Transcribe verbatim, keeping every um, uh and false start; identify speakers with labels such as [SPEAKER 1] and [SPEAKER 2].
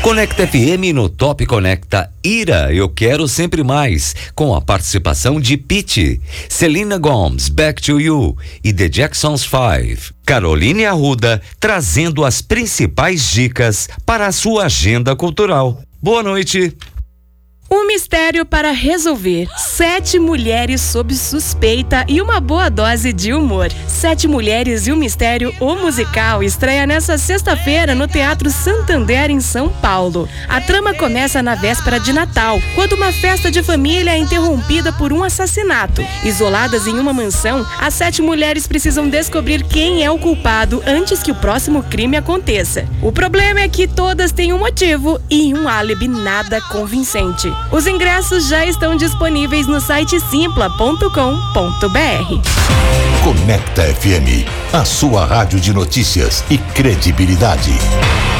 [SPEAKER 1] Conecta F M no Top Conecta Ira, eu quero sempre mais, com a participação de Pitty, Selena Gomez, Back to You e The Jacksons Five. Caroline Arruda trazendo as principais dicas para a sua agenda cultural. Boa noite.
[SPEAKER 2] Um mistério para resolver. Sete mulheres sob suspeita e uma boa dose de humor. Sete Mulheres e um Mistério, o musical, estreia nesta sexta-feira no Teatro Santander, em São Paulo. A trama começa na véspera de Natal, quando uma festa de família é interrompida por um assassinato. Isoladas em uma mansão, as sete mulheres precisam descobrir quem é o culpado antes que o próximo crime aconteça. O problema é que todas têm um motivo e um álibi nada convincente. Os ingressos já estão disponíveis no site simpla ponto com ponto b r.
[SPEAKER 3] Conecta F M, a sua rádio de notícias e credibilidade.